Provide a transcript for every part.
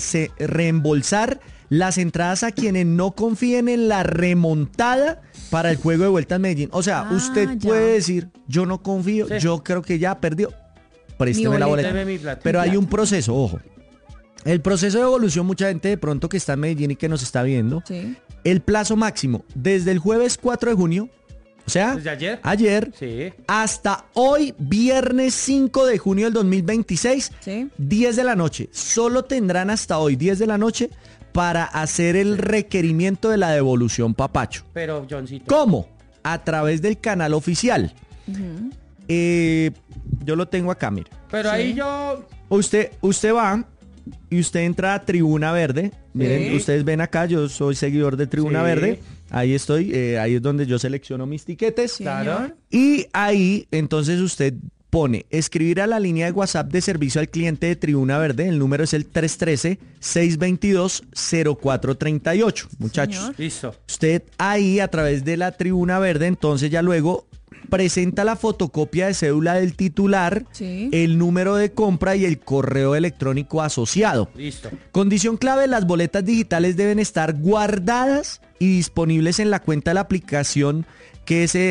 reembolsar las entradas a quienes no confíen en la remontada para el juego de vuelta en Medellín. O sea, usted puede decir, yo no confío, yo creo que ya perdió, présteme la boleta. Pero hay un proceso, ojo. El proceso de evolución, mucha gente de pronto que está en Medellín y que nos está viendo, el plazo máximo desde el jueves 4 de junio, o sea, desde ayer hasta hoy, viernes 5 de junio del 2026, 10 de la noche. Solo tendrán hasta hoy, 10 de la noche, para hacer el requerimiento de la devolución, Papacho. Pero, Johncito, ¿cómo? A través del canal oficial. Yo lo tengo acá, mire. Pero ahí yo... Usted va y usted entra a Tribuna Verde. Miren, ustedes ven acá, yo soy seguidor de Tribuna Verde. Ahí estoy, ahí es donde yo selecciono mis tiquetes. Claro. Y ahí, entonces usted pone escribir a la línea de WhatsApp de servicio al cliente de Tribuna Verde. El número es el 313-622-0438. Muchachos, listo. Usted ahí a través de la Tribuna Verde, entonces ya luego presenta la fotocopia de cédula del titular, el número de compra y el correo electrónico asociado. Listo. Condición clave, las boletas digitales deben estar guardadas y disponibles en la cuenta de la aplicación que es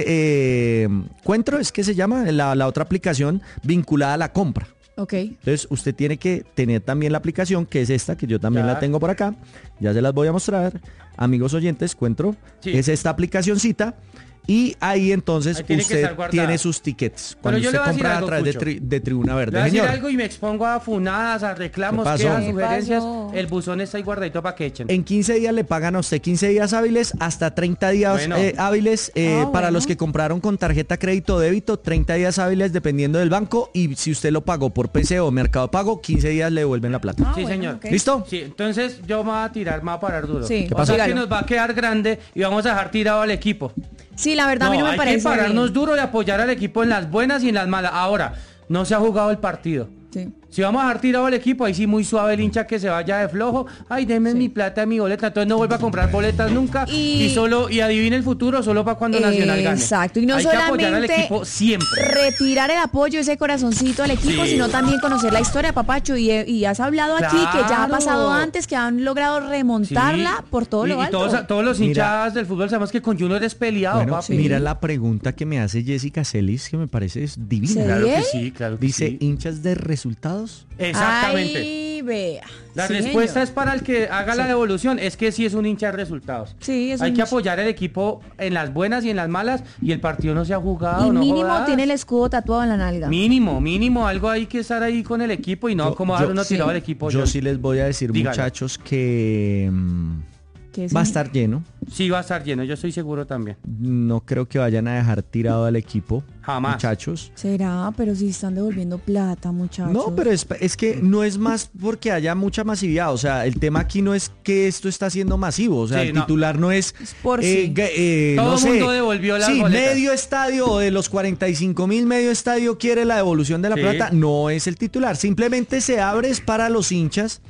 Cuentro, es que se llama la otra aplicación vinculada a la compra. Entonces usted tiene que tener también la aplicación, que es esta, que yo también la tengo por acá. Ya se las voy a mostrar. Amigos oyentes, Cuentro. Es esta aplicacioncita. Y ahí entonces usted tiene sus tickets. Cuando usted compra a través de Tribuna Verde. Le voy a decir algo y me expongo a funadas, a reclamos, quejas, sugerencias. El buzón está ahí guardadito para que echen. En 15 días le pagan a usted 15 días hábiles, hasta 30 días hábiles para los que compraron con tarjeta crédito o débito, 30 días hábiles dependiendo del banco. Y si usde lo pagó por PC o Mercado Pago, 15 días le devuelven la plata. Sí, señor. ¿Listo? Sí, entonces yo me voy a tirar, me voy a parar duro. Sí. ¿Qué pasa? Que nos va a quedar grande y vamos a dejar tirado al equipo. Sí, la verdad a mí no me parece hay que pararnos bien. duro y apoyar al equipo en las buenas y en las malas. Ahora, no se ha jugado el partido. Si vamos a dejar tirado el equipo, ahí sí muy suave el hincha que se vaya de flojo. Ay, denme mi plata, mi boleta. Entonces no vuelva a comprar boletas nunca. Y adivine el futuro solo para cuando Nacional gane. Exacto. Y no hay solamente que apoyar al equipo siempre. Retirar el apoyo, ese corazoncito al equipo, sino también conocer la historia, Papacho. Y has hablado aquí que ya ha pasado antes, que han logrado remontarla por todo lo alto. Y todos los hinchas del fútbol sabemos que con Junior es peleado, bueno, papi. Mira la pregunta que me hace Jessica Celis, que me parece divina. Claro que sí, claro que Dice, sí. ¿hinchas de resultados? Exactamente. Ay, vea. La Sí, respuesta señor. es para el que haga la devolución, es que sí es un hincha de resultados. Sí, es Hay un que hincha. apoyar al equipo en las buenas y en las malas, y el partido no se ha jugado. Y no mínimo jodas. tiene el escudo tatuado en la nalga. Mínimo, algo hay que estar ahí con el equipo y no como dar uno tirado al equipo. Yo sí les voy a decir, Dígalo. muchachos, que ¿Qué es va a eso? estar lleno. Sí va a estar lleno, yo estoy seguro también. No creo que vayan a dejar tirado al equipo. Jamás. Muchachos. Será, pero si están devolviendo plata, muchachos. No, pero es que no es más porque haya mucha masividad. O sea, el tema aquí no es que esto está siendo masivo. O sea, Sí, el no. titular no es... Es por no Todo el sé, mundo devolvió las boletas. medio estadio de los 45,000, medio estadio quiere la devolución de la Sí. plata. No es el titular. Simplemente se abre es para los hinchas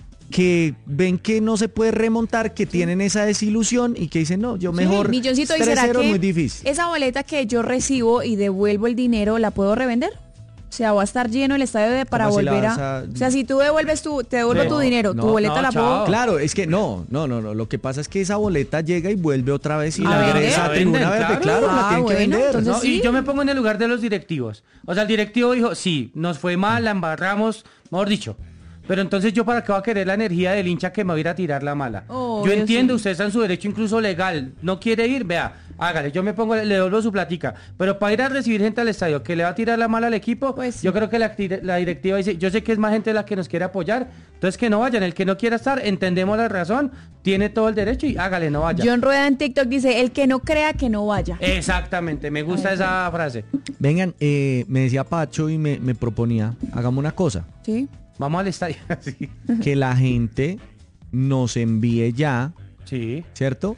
que ven que no se puede remontar, que tienen esa desilusión y que dicen, no, yo mejor Milloncito, ¿y será 3-0 que muy difícil. esa boleta que yo recibo y devuelvo el dinero, la puedo revender? O sea, va a estar lleno el estadio para ¿Cómo si la volver vas a... a- O sea, si tú devuelves te devuelvo tu dinero, tu boleta la puedo... Claro, es que no. Lo que pasa es que esa boleta llega y vuelve otra vez y ¿A la vender? regresa a ¿La Tribuna venden? Verde. Claro. Claro, la tienen que bueno, vender. entonces ¿No? sí. Y yo me pongo en el lugar de los directivos. O sea, el directivo dijo, sí, nos fue mal, la embarramos, mejor dicho. Pero entonces yo para qué voy a querer la energía del hincha que me va a ir a tirar la mala. Oh, yo yo entiendo, sí. usted está en su derecho incluso legal. No quiere ir, vea, hágale, yo me pongo, le devuelvo su platica. Pero para ir a recibir gente al estadio que le va a tirar la mala al equipo, Pues sí. yo creo que la directiva dice, yo sé que es más gente la que nos quiere apoyar, entonces que no vayan. El que no quiera estar, entendemos la razón, tiene todo el derecho y hágale, no vaya. John Rueda en TikTok dice, el que no crea que no vaya. Exactamente, me gusta esa frase. Vengan, me decía Pacho y me proponía, hagamos una cosa, ¿Sí? Vamos al estadio. Sí. que la gente nos envíe ya, Sí. ¿cierto?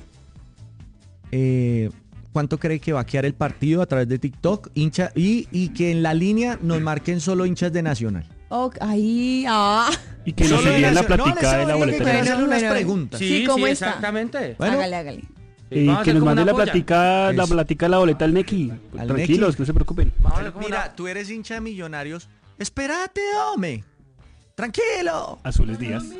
¿Cuánto cree que va a quedar el partido a través de TikTok? Hincha, y que en la línea nos marquen solo hinchas de Nacional. Ahí, Y que nos Solo de envíen la Nacional. platica de la No, boleta. que quiero hacerle unas Bueno. preguntas. Sí, ¿cómo está? exactamente. Bueno. Hágale. Y Vamos a que hacer nos como mande una la polla. platica, Eso. de la boleta al Neki. Al Tranquilos, Neki. que no se preocupen. Vamos a hacer como Mira, una- tú eres hincha de Millonarios. Espérate, hombre. Tranquilo. Azules Díaz.